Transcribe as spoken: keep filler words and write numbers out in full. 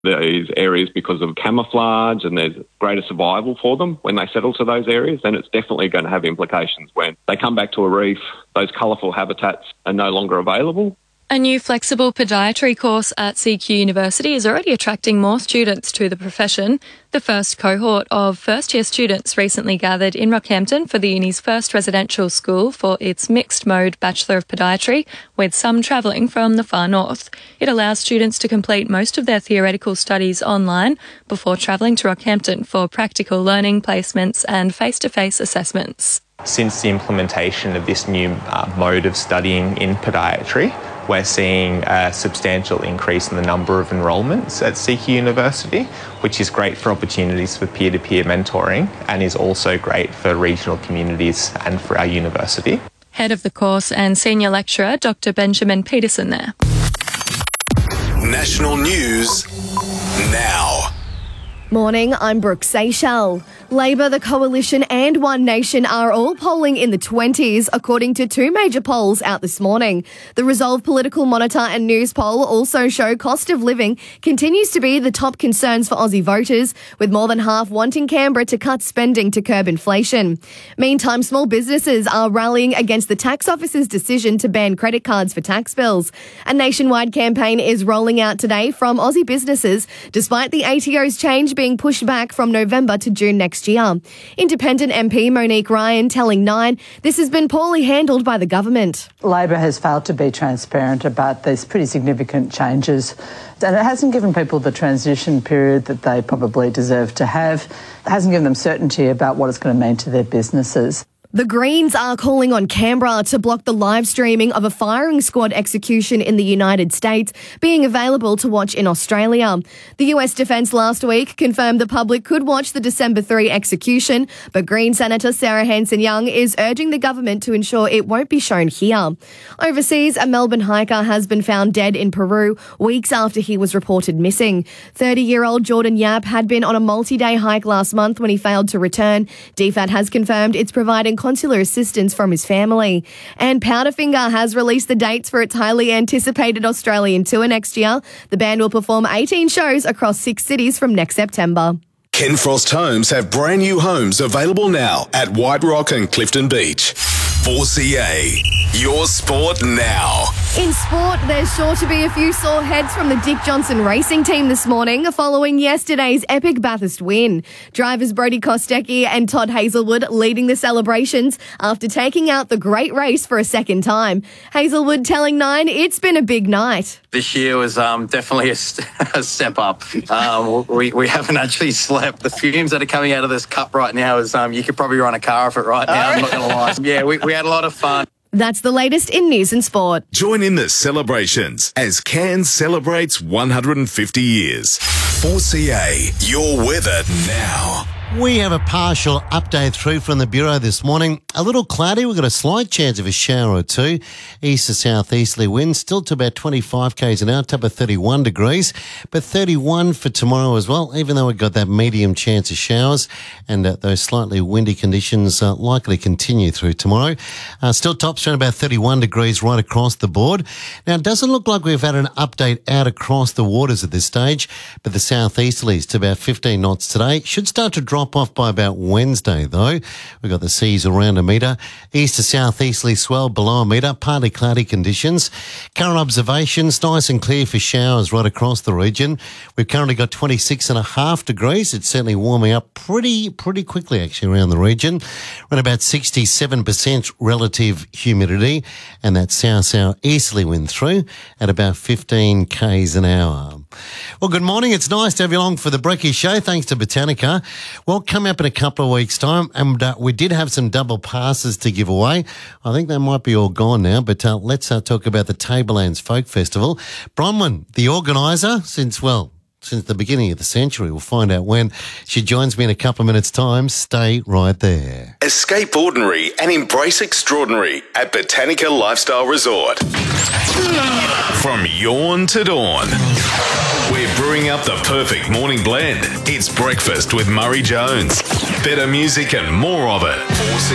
these areas because of camouflage and there's greater survival for them when they settle to those areas, then it's definitely going to have implications when they come back to a reef. Those colourful habitats are no longer available. A new flexible podiatry course at C Q University is already attracting more students to the profession. The first cohort of first-year students recently gathered in Rockhampton for the uni's first residential school for its mixed-mode Bachelor of Podiatry, with some travelling from the far north. It allows students to complete most of their theoretical studies online before travelling to Rockhampton for practical learning, placements and face-to-face assessments. Since the implementation of this new uh, mode of studying in podiatry, we're seeing a substantial increase in the number of enrolments at C Q University, which is great for opportunities for peer-to-peer mentoring and is also great for regional communities and for our university. Head of the course and senior lecturer, Doctor Benjamin Peterson there. National News now. Morning, I'm Brooke Seychelles. Labor, the Coalition and One Nation are all polling in the twenties, according to two major polls out this morning. The Resolve Political Monitor and News poll also show cost of living continues to be the top concerns for Aussie voters, with more than half wanting Canberra to cut spending to curb inflation. Meantime, small businesses are rallying against the tax office's decision to ban credit cards for tax bills. A nationwide campaign is rolling out today from Aussie businesses, despite the A T O's change being pushed back from November to June next year. Independent M P Monique Ryan telling Nine this has been poorly handled by the government. Labor has failed to be transparent about these pretty significant changes, and it hasn't given people the transition period that they probably deserve to have. It hasn't given them certainty about what it's going to mean to their businesses. The Greens are calling on Canberra to block the live streaming of a firing squad execution in the United States being available to watch in Australia. The U S Defence last week confirmed the public could watch the December third execution, but Green Senator Sarah Hanson-Young is urging the government to ensure it won't be shown here. Overseas, a Melbourne hiker has been found dead in Peru weeks after he was reported missing. thirty-year-old Jordan Yap had been on a multi-day hike last month when he failed to return. D FAT has confirmed it's providing consular assistance from his family. And Powderfinger has released the dates for its highly anticipated Australian tour next year. The band will perform eighteen shows across six cities from next September. Ken Frost Homes have brand new homes available now at White Rock and Clifton Beach. four C A, your sport now. In sport, there's sure to be a few sore heads from the Dick Johnson racing team this morning following yesterday's epic Bathurst win. Drivers Brodie Kostecki and Todd Hazelwood leading the celebrations after taking out the great race for a second time. Hazelwood telling Nine it's been a big night. This year was um, definitely a, st- a step up. Um, we, we haven't actually slept. The fumes that are coming out of this cup right now is um, you could probably run a car off it right now. I'm not going to lie. Yeah, we, we had a lot of fun. That's the latest in news and sport. Join in the celebrations as Cairns celebrates one hundred fifty years. four C A, your weather now. We have a partial update through from the Bureau this morning. A little cloudy. We've got a slight chance of a shower or two. East to southeasterly winds, still to about twenty-five k's an hour, top of thirty-one degrees, but thirty-one for tomorrow as well, even though we've got that medium chance of showers, and uh, those slightly windy conditions uh, likely continue through tomorrow. Uh, still tops around about thirty-one degrees right across the board. Now, it doesn't look like we've had an update out across the waters at this stage, but the southeasterlies to about fifteen knots today should start to drop off by about Wednesday, though. We've got the seas around a metre. East to southeasterly swell below a metre. Partly cloudy conditions. Current observations, nice and clear for showers right across the region. We've currently got twenty-six and a half degrees. It's certainly warming up pretty, pretty quickly, actually, around the region. We're at about sixty-seven percent relative humidity, and that south-south easterly wind through at about fifteen k's an hour. Well, good morning. It's nice to have you along for the Brekkie Show. Thanks to Botanica. Well, come up in a couple of weeks' time, and uh, we did have some double passes to give away. I think they might be all gone now, but uh, let's uh, talk about the Tablelands Folk Festival. Bronwyn, the organiser, since, well, since the beginning of the century. We'll find out when. She joins me in a couple of minutes' time. Stay right there. Escape ordinary and embrace extraordinary at Botanica Lifestyle Resort. From yawn to dawn, we're brewing up the perfect morning blend. It's breakfast with Murray Jones. Better music and more of it.